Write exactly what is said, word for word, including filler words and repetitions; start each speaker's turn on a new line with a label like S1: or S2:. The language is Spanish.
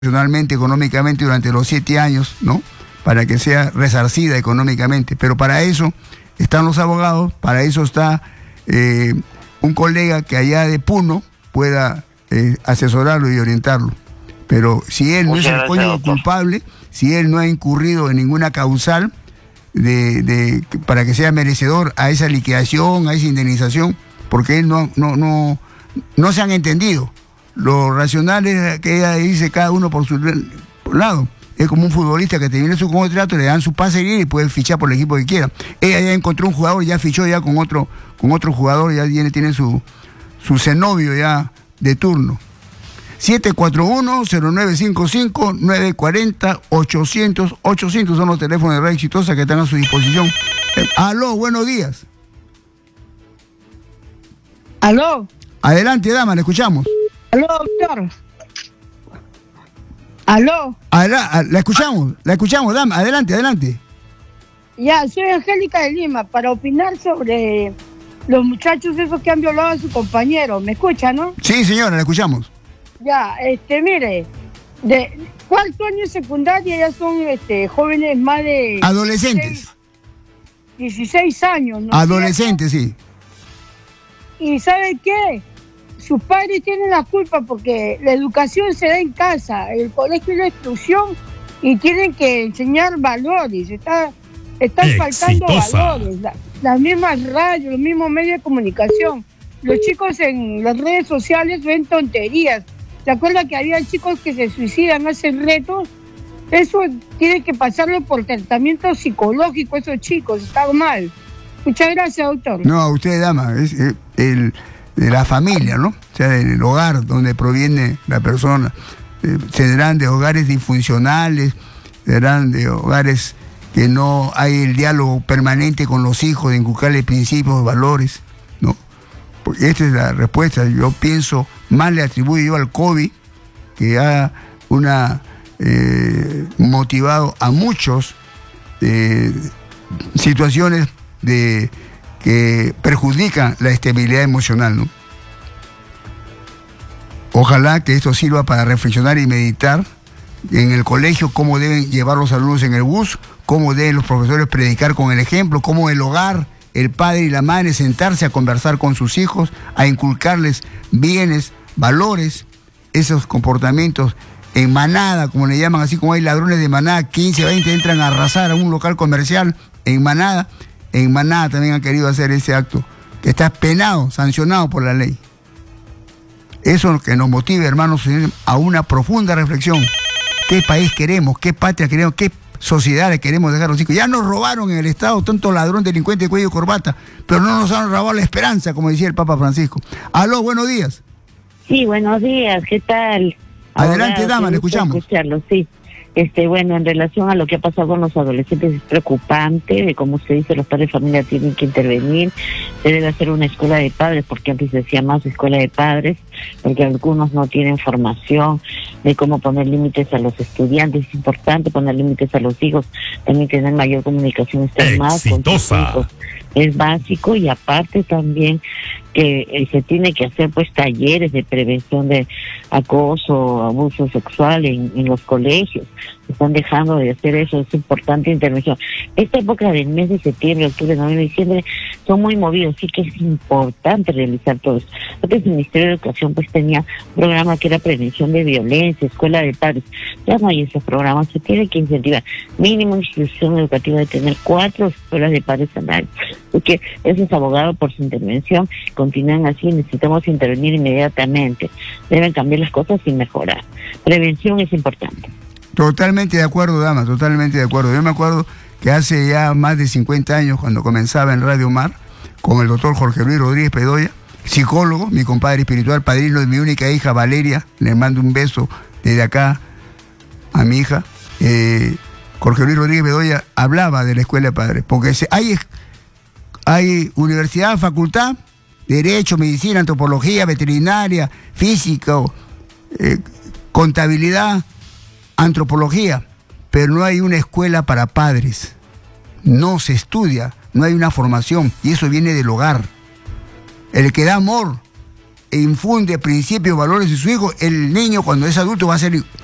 S1: emocionalmente, económicamente durante los siete años, ¿no? Para que sea resarcida económicamente. Pero para eso están los abogados, para eso está eh, un colega que allá de Puno pueda eh, asesorarlo y orientarlo. Pero si él no es el cónyuge culpable, si él no ha incurrido en ninguna causal de, de, para que sea merecedor a esa liquidación, a esa indemnización, porque él no, no, no, no se han entendido. Lo racional es que ella dice cada uno por su por lado. Es como un futbolista que termina su contrato, le dan su pase y puede fichar por el equipo que quiera. Ella ya encontró un jugador, ya fichó ya con otro, con otro jugador, ya tiene, tiene su, su cenovio ya de turno. siete cuatro uno, cero nueve cinco cinco, nueve cuatro cero, ochocientos, ochocientos son los teléfonos de Red Exitosa que están a su disposición. Eh, aló, buenos días.
S2: Aló.
S1: Adelante, dama, le escuchamos.
S2: Aló, doctor. Aló.
S1: Adela, la escuchamos, la escuchamos, dama, adelante, adelante.
S2: Ya, soy Angélica de Lima, para opinar sobre los muchachos esos que han violado a su compañero. ¿Me escucha, no?
S1: Sí, señora, la escuchamos.
S2: Ya, este, mire, de cuarto año de secundaria ya son este, jóvenes más de...
S1: Adolescentes.
S2: dieciséis años, ¿no?
S1: Adolescentes, sí.
S2: ¿Y sabe qué? Sus padres tienen la culpa porque la educación se da en casa, el colegio es la instrucción y tienen que enseñar valores. Está, están faltando valores. La, las mismas radios, los mismos medios de comunicación. Los chicos en las redes sociales ven tonterías. ¿Se acuerda que había chicos que se suicidan, hacen retos? Eso tiene que pasarlo por tratamiento psicológico, esos chicos, están mal. Muchas gracias, doctor.
S1: No, a usted, dama, es el, el de la familia, ¿no? O sea, del hogar donde proviene la persona. Eh, serán de hogares disfuncionales, serán de hogares que no hay el diálogo permanente con los hijos, de inculcarles principios, valores, ¿no? Porque esta es la respuesta. Yo pienso, más le atribuyo yo al COVID, que ha una eh, motivado a muchos eh, situaciones de que perjudican la estabilidad emocional, ¿no? Ojalá que esto sirva para reflexionar y meditar en el colegio cómo deben llevar los alumnos en el bus, cómo deben los profesores predicar con el ejemplo, cómo el hogar, el padre y la madre sentarse a conversar con sus hijos, a inculcarles bienes, valores, esos comportamientos en manada, como le llaman, así como hay ladrones de manada, quince, veinte entran a arrasar a un local comercial en manada. En manada también han querido hacer ese acto, que está penado, sancionado por la ley. Eso es lo que nos motiva, hermanos, a una profunda reflexión. ¿Qué país queremos? ¿Qué patria queremos? ¿Qué sociedad le queremos dejar a los hijos? Ya nos robaron en el Estado tanto ladrón, delincuente, cuello y corbata, pero no nos han robado la esperanza, como decía el Papa Francisco. Aló, buenos días.
S3: Sí, buenos días, ¿qué tal?
S1: Adelante,
S3: Ahora,
S1: dama, le escuchamos.
S3: Escucharlo, sí. Este, bueno, en relación a lo que ha pasado con los adolescentes es preocupante, de cómo se dice, los padres de familia tienen que intervenir, se debe hacer una escuela de padres, porque antes se decía más escuela de padres, porque algunos no tienen formación de cómo poner límites a los estudiantes, es importante poner límites a los hijos, también tener mayor comunicación, estar más con sus hijos, es básico, y aparte también que eh, se tiene que hacer pues talleres de prevención de acoso, abuso sexual en, en los colegios. Están dejando de hacer eso, es importante intervención. Esta época del mes de septiembre, octubre, noviembre, diciembre son muy movidos, sí que es importante realizar todo esto. Antes el Ministerio de Educación pues tenía un programa que era prevención de violencia, escuela de padres. Ya no hay esos programas, se tiene que incentivar. Mínimo institución educativa de tener cuatro escuelas de padres al año. Porque eso es abogado por su intervención. Continúan así, necesitamos intervenir inmediatamente. Deben cambiar las cosas y mejorar. Prevención es importante.
S1: Totalmente de acuerdo, dama, totalmente de acuerdo. Yo me acuerdo que hace ya más de cincuenta años, cuando comenzaba en Radio Mar, con el doctor Jorge Luis Rodríguez Bedoya, psicólogo, mi compadre espiritual, padrino de mi única hija Valeria, le mando un beso desde acá a mi hija, eh, Jorge Luis Rodríguez Bedoya hablaba de la escuela de padres, porque hay, hay universidad, facultad, derecho, medicina, antropología, veterinaria, física, eh, contabilidad, antropología, pero no hay una escuela para padres. No se estudia, no hay una formación, y eso viene del hogar. El que da amor e infunde principios, valores en su hijo, el niño cuando es adulto va a ser